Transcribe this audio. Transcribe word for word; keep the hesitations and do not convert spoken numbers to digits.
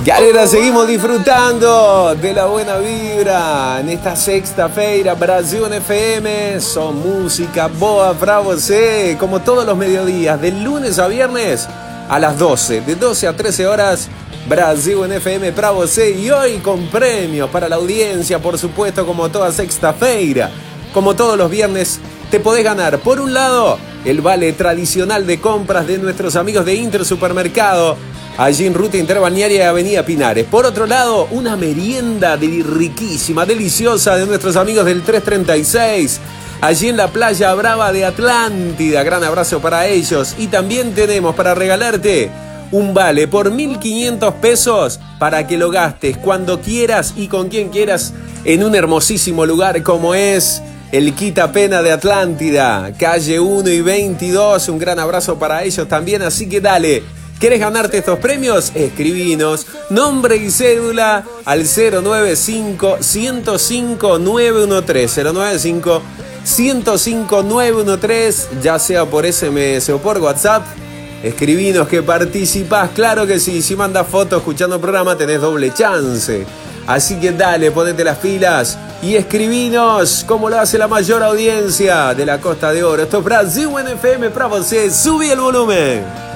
Galera, seguimos disfrutando de la buena vibra en esta sexta-feira Brasil en F M. Son música boa pra você, como todos los mediodías, de lunes a viernes a las doce, de doce a trece horas, Brasil en F M pra você. Y hoy con premios para la audiencia, por supuesto, como toda sexta-feira, como todos los viernes, te podés ganar, por un lado, el vale tradicional de compras de nuestros amigos de Intersupermercado, allí en Ruta Interbalnearia y Avenida Pinares. Por otro lado, una merienda de riquísima, deliciosa de nuestros amigos del tres treinta y seis, allí en la Playa Brava de Atlántida. Gran abrazo para ellos. Y también tenemos para regalarte un vale por mil quinientos pesos para que lo gastes cuando quieras y con quien quieras en un hermosísimo lugar como es el Quita Pena de Atlántida, calle uno y veintidós. Un gran abrazo para ellos también, así que dale. ¿Querés ganarte estos premios? Escribinos nombre y cédula al cero nueve cinco, ciento cinco, nueve uno tres, cero nueve cinco, ciento cinco, nueve uno tres, ya sea por S M S o por WhatsApp. Escribinos que participás, claro que sí. Si mandas fotos escuchando el programa tenés doble chance. Así que dale, ponete las pilas y escribinos como lo hace la mayor audiencia de la Costa de Oro. Esto es Brasil en F M para você. Subí el volumen.